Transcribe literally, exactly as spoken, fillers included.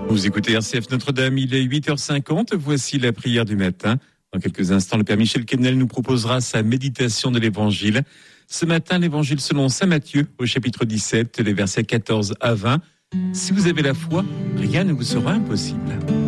Vous écoutez R C F Notre-Dame, il est huit heures cinquante, voici la prière du matin. Dans quelques instants, le Père Michel Kemnel nous proposera sa méditation de l'Évangile. Ce matin, l'Évangile selon saint Matthieu, au chapitre dix-sept, les versets quatorze à vingt. Si vous avez la foi, rien ne vous sera impossible.